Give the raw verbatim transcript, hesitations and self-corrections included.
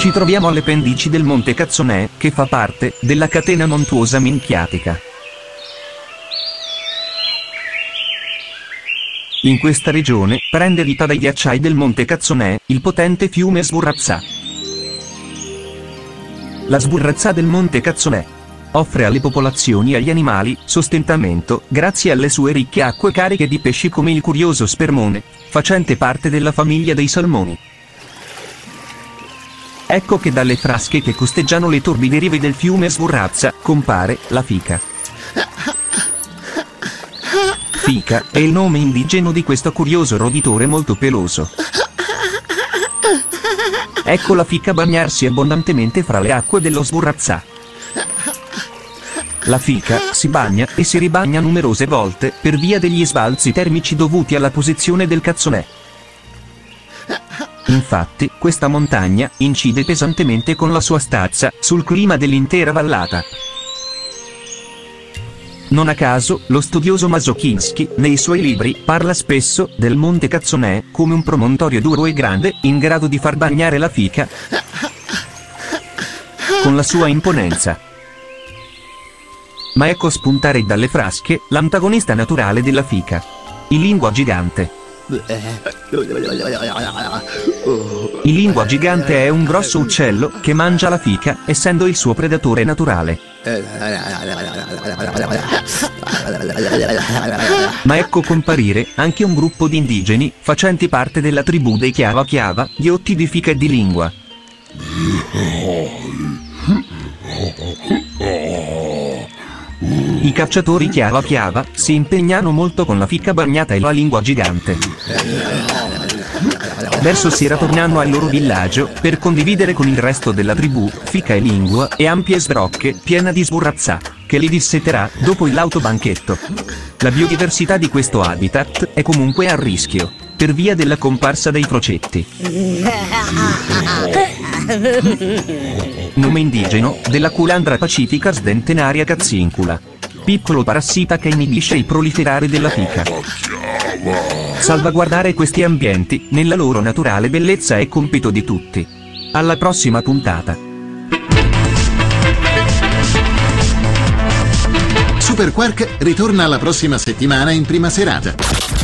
Ci troviamo alle pendici del Monte Cazzonè, che fa parte della catena montuosa minchiatica. In questa regione prende vita dai ghiacciai del Monte Cazzonè il potente fiume Sburrazza. La Sburrazza del Monte Cazzonè offre alle popolazioni e agli animali sostentamento grazie alle sue ricche acque cariche di pesci come il curioso spermone, facente parte della famiglia dei salmoni. Ecco che dalle frasche che costeggiano le torbide rive del fiume Sburrazza compare la fica. Fica è il nome indigeno di questo curioso roditore molto peloso. Ecco la fica bagnarsi abbondantemente fra le acque dello Sburrazza. La fica si bagna e si ribagna numerose volte per via degli sbalzi termici dovuti alla posizione del Cazzonè. Infatti, questa montagna incide pesantemente con la sua stazza sul clima dell'intera vallata. Non a caso, lo studioso Mazochinsky, nei suoi libri, parla spesso del Monte Cazzonè come un promontorio duro e grande, in grado di far bagnare la fica con la sua imponenza. Ma ecco spuntare dalle frasche l'antagonista naturale della fica, il lingua gigante. Il lingua gigante è un grosso uccello che mangia la fica, essendo il suo predatore naturale. Ma ecco comparire anche un gruppo di indigeni facenti parte della tribù dei Chiava Chiava, ghiotti di fica e di lingua. I cacciatori Chiava Chiava si impegnano molto con la fica bagnata e la lingua gigante. Verso sera tornano al loro villaggio per condividere con il resto della tribù fica e lingua e ampie sbrocche piena di Sburrazza, che li disseterà dopo l'autobanchetto. La biodiversità di questo habitat è comunque a rischio per via della comparsa dei crocetti. Nome indigeno della Culandra pacifica sdentenaria cazzincula, piccolo parassita che inibisce il proliferare della fica. Salvaguardare questi ambienti nella loro naturale bellezza è compito di tutti. Alla prossima puntata. Super Quark ritorna la prossima settimana in prima serata.